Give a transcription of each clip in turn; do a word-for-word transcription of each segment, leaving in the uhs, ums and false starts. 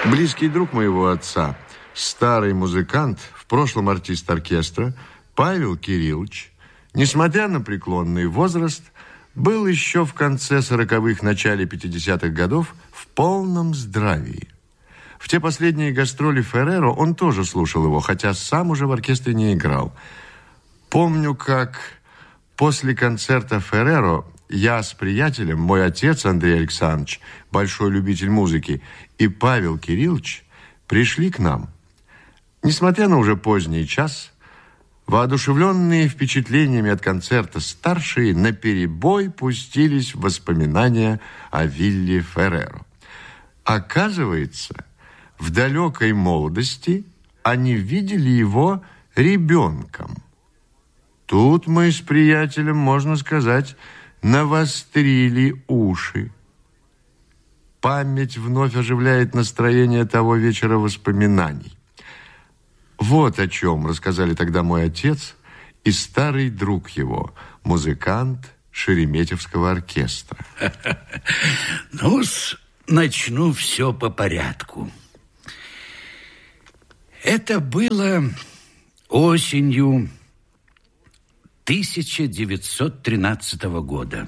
Близкий друг моего отца, старый музыкант, в прошлом артист оркестра, Павел Кириллович, несмотря на преклонный возраст, был еще в конце сороковых, начале пятидесятых годов в полном здравии. В те последние гастроли Ферреро он тоже слушал его, хотя сам уже в оркестре не играл. Помню, как после концерта Ферреро я с приятелем, мой отец Андрей Александрович, большой любитель музыки, и Павел Кириллович пришли к нам. Несмотря на уже поздний час, воодушевленные впечатлениями от концерта старшие наперебой пустились в воспоминания о Вилли Ферреро. Оказывается, в далекой молодости они видели его ребенком. Тут мы с приятелем, можно сказать, навострили уши. Память вновь оживляет настроение того вечера воспоминаний. Вот о чем рассказали тогда мой отец и старый друг его, музыкант Шереметьевского оркестра. Ну, начну все по порядку. Это было осенью тысяча девятьсот тринадцатого года.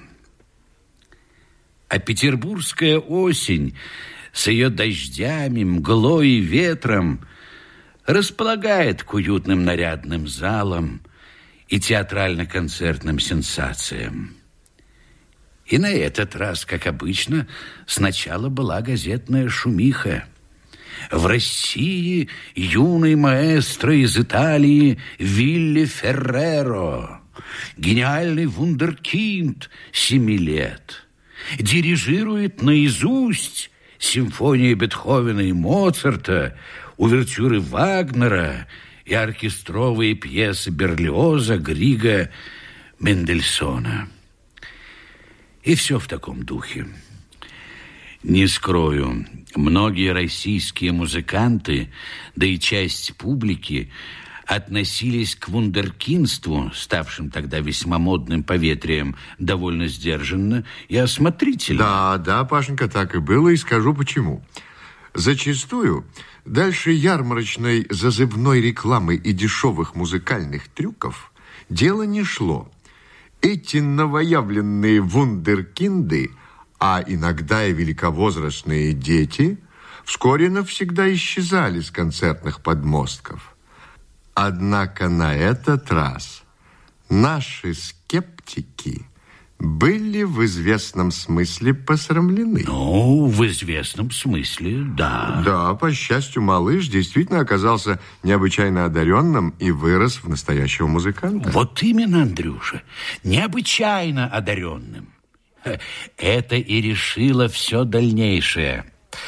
А петербургская осень с ее дождями, мглой и ветром располагает к уютным нарядным залам и театрально-концертным сенсациям. И на этот раз, как обычно, сначала была газетная шумиха. В России юный маэстро из Италии Вилли Ферреро, гениальный вундеркинд семи лет, дирижирует наизусть симфонии Бетховена и Моцарта, увертюры Вагнера и оркестровые пьесы Берлиоза, Грига, Мендельсона. И все в таком духе. Не скрою, многие российские музыканты, да и часть публики, относились к вундеркиндству, ставшим тогда весьма модным поветрием, довольно сдержанно и осмотрительно. Да, да, Пашенька, так и было, и скажу почему. Зачастую дальше ярмарочной зазывной рекламы и дешевых музыкальных трюков дело не шло. Эти новоявленные вундеркинды, а иногда и великовозрастные дети, вскоре навсегда исчезали с концертных подмостков. Однако на этот раз наши скептики были в известном смысле посрамлены. Ну, в известном смысле, да. Да, по счастью, малыш действительно оказался необычайно одаренным и вырос в настоящего музыканта. Вот именно, Андрюша, необычайно одаренным. Это и решило все дальнейшее.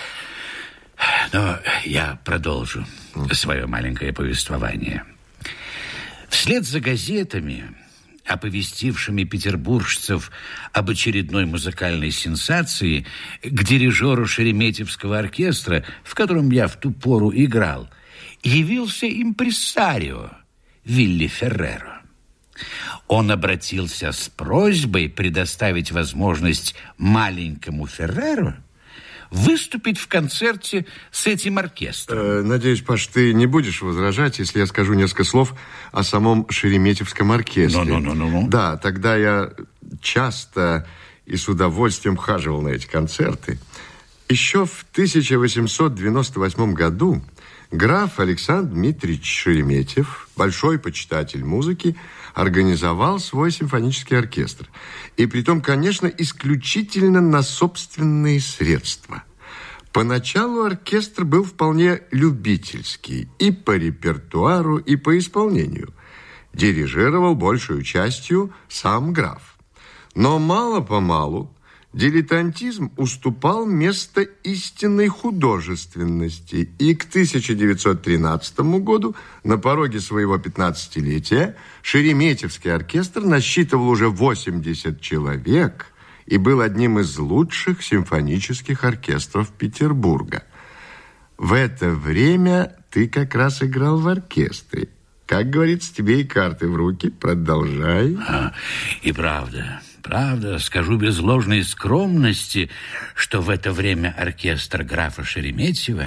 Но я продолжу свое маленькое повествование. Вслед за газетами, оповестившими петербуржцев об очередной музыкальной сенсации, к дирижеру Шереметьевского оркестра, в котором я в ту пору играл, явился импрессарио Вилли Ферреро. Он обратился с просьбой предоставить возможность маленькому Ферреро выступить в концерте с этим оркестром. Э, надеюсь, Паш, ты не будешь возражать, если я скажу несколько слов о самом Шереметьевском оркестре. Ну-ну-ну-ну. Да, тогда я часто и с удовольствием хаживал на эти концерты. Еще в тысяча восемьсот девяносто восьмом году граф Александр Дмитриевич Шереметьев, большой почитатель музыки, организовал свой симфонический оркестр. И притом, конечно, исключительно на собственные средства. Поначалу оркестр был вполне любительский и по репертуару, и по исполнению. Дирижировал большую частью сам граф. Но мало-помалу дилетантизм уступал место истинной художественности, и к тысяча девятьсот тринадцатому году, на пороге своего пятнадцатилетия, Шереметьевский оркестр насчитывал уже восемьдесят человек и был одним из лучших симфонических оркестров Петербурга. В это время ты как раз играл в оркестре. Как говорится, тебе и карты в руки, продолжай. А, и правда... Правда, скажу без ложной скромности, что в это время оркестр графа Шереметьева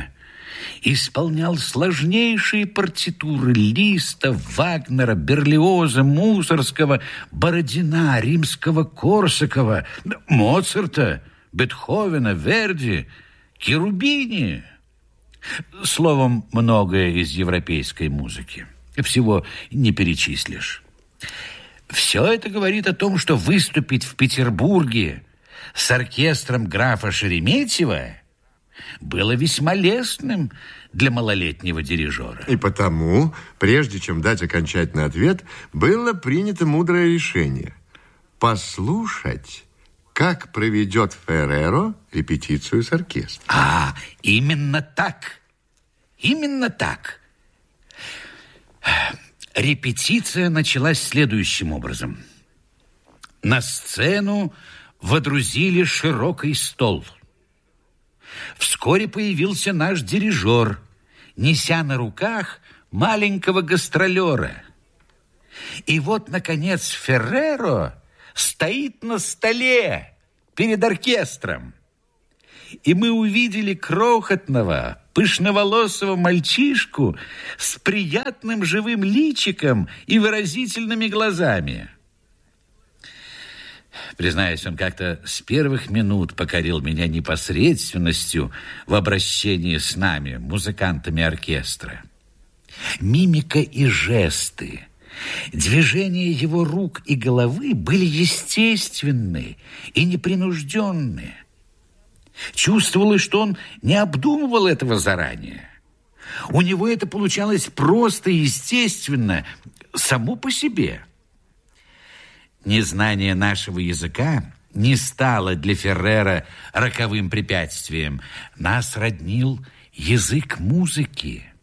исполнял сложнейшие партитуры Листа, Вагнера, Берлиоза, Мусорского, Бородина, Римского-Корсакова, Моцарта, Бетховена, Верди, Cherubini. Словом, многое из европейской музыки. Всего не перечислишь. Все это говорит о том, что выступить в Петербурге с оркестром графа Шереметьева было весьма лестным для малолетнего дирижера. И потому, прежде чем дать окончательный ответ, было принято мудрое решение послушать, как проведет Ферреро репетицию с оркестром. А, именно так. Именно так. Репетиция началась следующим образом. На сцену водрузили широкий стол. Вскоре появился наш дирижер, неся на руках маленького гастролера. И вот, наконец, Ферреро стоит на столе перед оркестром. И мы увидели крохотного, пышноволосого мальчишку с приятным живым личиком и выразительными глазами. Признаюсь, он как-то с первых минут покорил меня непосредственностью в обращении с нами, музыкантами оркестра. Мимика и жесты, движения его рук и головы были естественны и непринужденны. Чувствовалось, что он не обдумывал этого заранее. У него это получалось просто и естественно, само по себе. Незнание нашего языка не стало для Феррера роковым препятствием. Нас роднил язык музыки.